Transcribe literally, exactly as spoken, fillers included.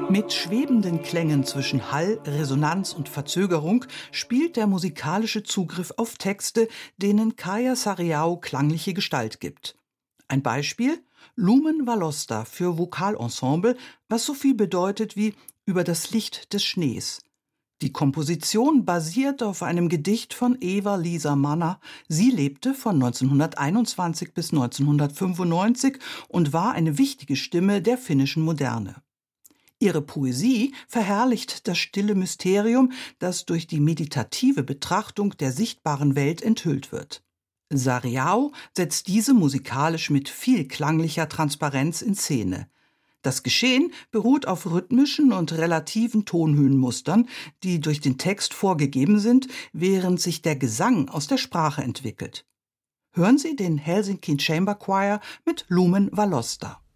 Mit schwebenden Klängen zwischen Hall, Resonanz und Verzögerung spielt der musikalische Zugriff auf Texte, denen Kaija Saariaho klangliche Gestalt gibt. Ein Beispiel: Lumen Valosta für Vokalensemble, was so viel bedeutet wie »über das Licht des Schnees«. Die Komposition basiert auf einem Gedicht von Eeva-Liisa Manner. Sie lebte von neunzehnhunderteinundzwanzig bis neunzehnhundertfünfundneunzig und war eine wichtige Stimme der finnischen Moderne. Ihre Poesie verherrlicht das stille Mysterium, das durch die meditative Betrachtung der sichtbaren Welt enthüllt wird. Saariaho setzt diese musikalisch mit viel klanglicher Transparenz in Szene. Das Geschehen beruht auf rhythmischen und relativen Tonhöhenmustern, die durch den Text vorgegeben sind, während sich der Gesang aus der Sprache entwickelt. Hören Sie den Helsinki Chamber Choir mit Lumen Valosta.